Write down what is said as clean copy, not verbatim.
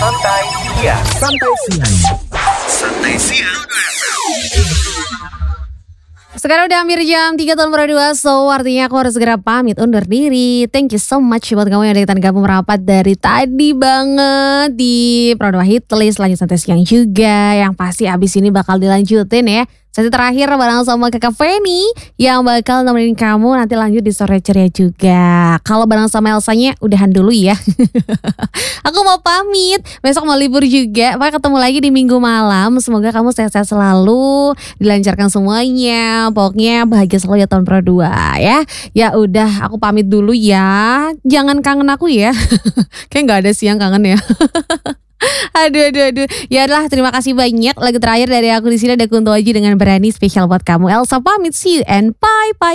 Santai Siang. Santai siang. Santai Siang. Sekarang udah hampir jam 3 tahun 2, so artinya aku harus segera pamit undur diri. Thank you so much buat kamu yang udah ikutan gabung merapat dari tadi banget di Pro 2 Hitlist, lanjut santai siang juga. Yang pasti abis ini bakal dilanjutin ya. Sesi terakhir bareng sama Kakak Feni yang bakal nemenin kamu nanti lanjut di sore ceria juga. Kalau bareng sama Elsanya udahan dulu ya. Aku mau pamit, besok mau libur juga. Pokoknya ketemu lagi di minggu malam. Semoga kamu sehat-sehat selalu, dilancarkan semuanya. Pokoknya bahagia selalu ya tahun Pro 2 ya. Ya udah, aku pamit dulu ya. Jangan kangen aku ya. Kayak nggak ada sih yang kangen ya. Aduh. Ya lah, terima kasih banyak. Lagu terakhir dari aku di sini ada Kunto Aji dengan Berani, spesial buat kamu. Elsa pamit, see you and bye.